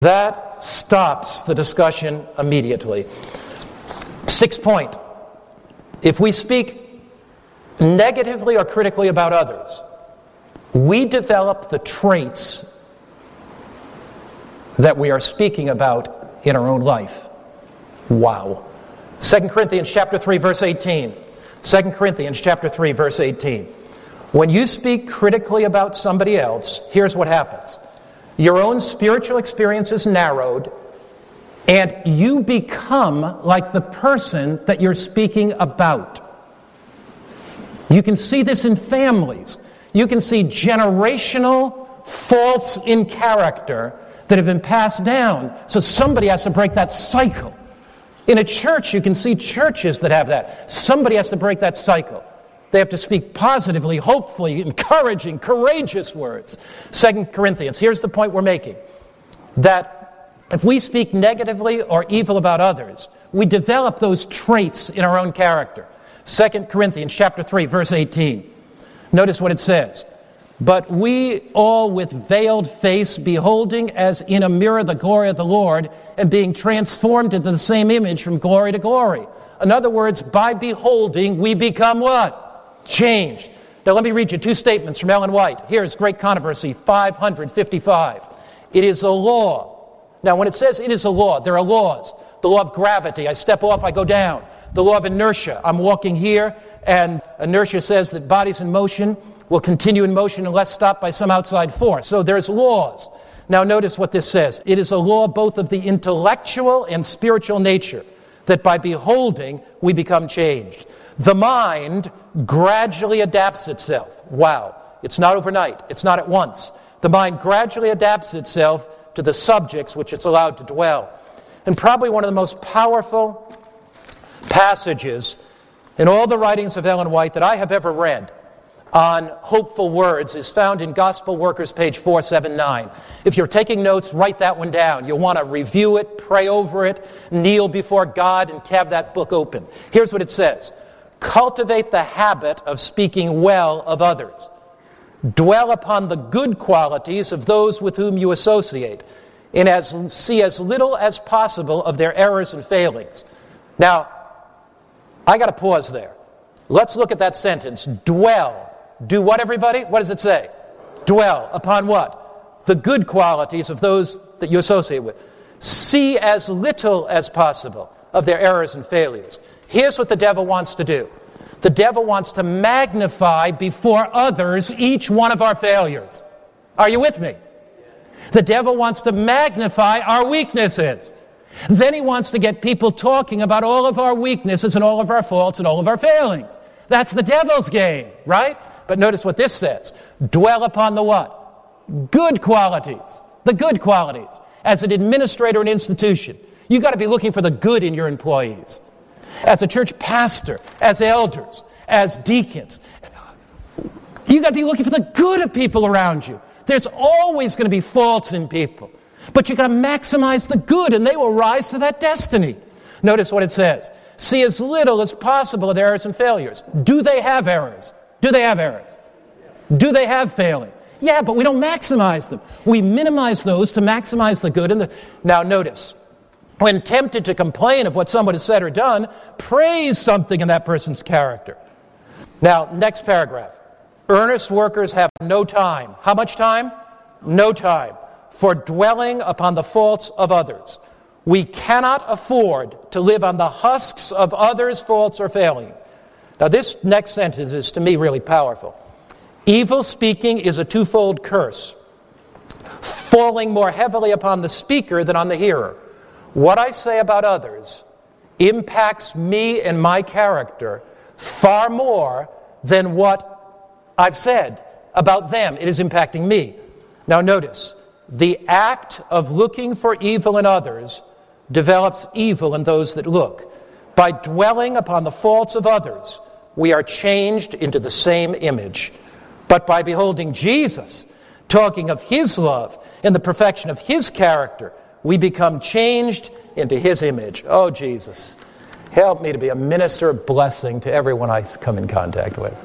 That stops the discussion immediately. 6th point. If we speak negatively or critically about others, we develop the traits that we are speaking about in our own life. Wow. 2 Corinthians chapter 3, verse 18. 2 Corinthians chapter 3, verse 18. When you speak critically about somebody else, here's what happens. Your own spiritual experience is narrowed, and you become like the person that you're speaking about. You can see this in families. You can see generational faults in character that have been passed down. So somebody has to break that cycle. In a church, you can see churches that have that. Somebody has to break that cycle. They have to speak positively, hopefully, encouraging, courageous words. 2 Corinthians, here's the point we're making. That if we speak negatively or evil about others, we develop those traits in our own character. 2 Corinthians chapter 3, verse 18. Notice what it says. But we all with veiled face, beholding as in a mirror the glory of the Lord, and being transformed into the same image from glory to glory. In other words, by beholding, we become what? Changed. Now let me read you 2 statements from Ellen White. Here's Great Controversy 555. It is a law. Now when it says it is a law, there are laws. The law of gravity, I step off, I go down. The law of inertia, I'm walking here, and inertia says that bodies in motion will continue in motion unless stopped by some outside force. So there's laws. Now notice what this says. It is a law both of the intellectual and spiritual nature, that by beholding, we become changed. The mind gradually adapts itself. Wow. It's not overnight. It's not at once. The mind gradually adapts itself to the subjects which it's allowed to dwell. And probably one of the most powerful passages in all the writings of Ellen White that I have ever read on hopeful words is found in Gospel Workers, page 479. If you're taking notes, write that one down. You'll want to review it, pray over it, kneel before God, and have that book open. Here's what it says. Cultivate the habit of speaking well of others. Dwell upon the good qualities of those with whom you associate, and see as little as possible of their errors and failings. Now, I got to pause there. Let's look at that sentence. Dwell. Do what, everybody? What does it say? Dwell. Upon what? The good qualities of those that you associate with. See as little as possible of their errors and failures. Here's what the devil wants to do. The devil wants to magnify before others each one of our failures. Are you with me? The devil wants to magnify our weaknesses. Then he wants to get people talking about all of our weaknesses and all of our faults and all of our failings. That's the devil's game, right? But notice what this says. Dwell upon the what? Good qualities. The good qualities. As an administrator in an institution, you've got to be looking for the good in your employees. As a church pastor, as elders, as deacons, you've got to be looking for the good of people around you. There's always going to be faults in people. But you've got to maximize the good, and they will rise to that destiny. Notice what it says. See as little as possible of their errors and failures. Do they have errors? Do they have errors? Do they have failing? Yeah, but we don't maximize them. We minimize those to maximize the good. Now notice, when tempted to complain of what someone has said or done, praise something in that person's character. Now, next paragraph. Earnest workers have no time. How much time? No time for dwelling upon the faults of others. We cannot afford to live on the husks of others' faults or failings. Now this next sentence is to me really powerful. Evil speaking is a twofold curse, falling more heavily upon the speaker than on the hearer. What I say about others impacts me and my character far more than what I've said about them. It is impacting me. Now notice, the act of looking for evil in others develops evil in those that look. By dwelling upon the faults of others, we are changed into the same image. But by beholding Jesus, talking of His love and the perfection of His character, we become changed into His image. Oh, Jesus, help me to be a minister of blessing to everyone I come in contact with.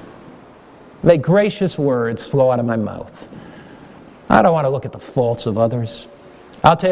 May gracious words flow out of my mouth. I don't want to look at the faults of others. I'll tell you